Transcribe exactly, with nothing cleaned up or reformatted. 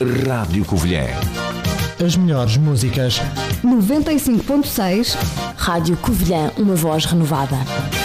Rádio Covilhã. As melhores músicas. noventa e cinco ponto seis Rádio Covilhã, uma voz renovada.